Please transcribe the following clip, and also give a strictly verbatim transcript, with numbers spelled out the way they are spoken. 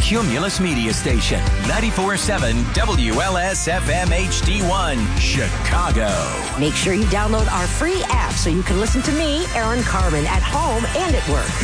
Cumulus Media Station, ninety-four point seven W L S F M H D one, Chicago. Make sure you download our free app so you can listen to me, Aaron Carmen, at home and at work.